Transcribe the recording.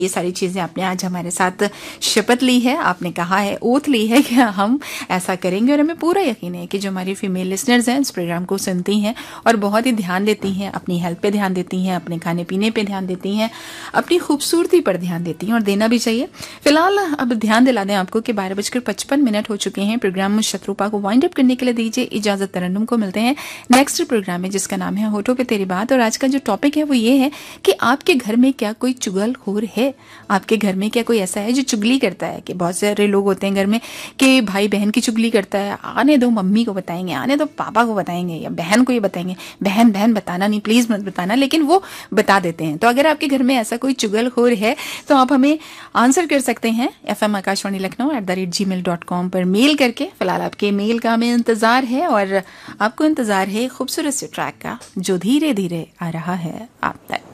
ये सारी चीज़ें आपने आज हमारे साथ शपथ ली है, आपने कहा है, ओथ ली है कि हम ऐसा करेंगे। और हमें पूरा यकीन है कि जो हमारी फीमेल लिसनर्स हैं इस प्रोग्राम को सुनती हैं और बहुत ही ध्यान देती हैं, अपनी हेल्थ पे ध्यान देती हैं, अपने खाने पीने पे ध्यान देती हैं, अपनी खूबसूरती पर ध्यान देती हैं और देना भी चाहिए। फिलहाल अब ध्यान दिला दें आपको कि 12:55 हो चुके हैं। प्रोग्राम शत्रुपा को वाइंड अप करने के लिए दीजिए इजाजत। तरन्नुम को मिलते हैं नेक्स्ट प्रोग्राम में जिसका नाम है होठों पे तेरी बात। और आज का जो टॉपिक है वो ये है कि आपके घर में क्या कोई चुगलखोर है? आपके घर में क्या कोई ऐसा है जो चुगली करता है? कि बहुत सारे लोग होते हैं घर में कि भाई बहन की चुगली करता है, आने दो मम्मी को बताएंगे, आने दो पापा को बताएंगे या बहन को ये बताएंगे, बहन बहन बताना नहीं, प्लीज मत बताना, लेकिन वो बता देते हैं। तो अगर आपके घर में ऐसा कोई चुगलखोर है तो आप हमें आंसर कर सकते हैं FM आकाशवाणी लखनऊ @gmail.com पर मेल करके। फिलहाल आपके मेल का हमें इंतजार है और आपको इंतजार है खूबसूरत से ट्रैक का जो धीरे धीरे आ रहा है आप तक।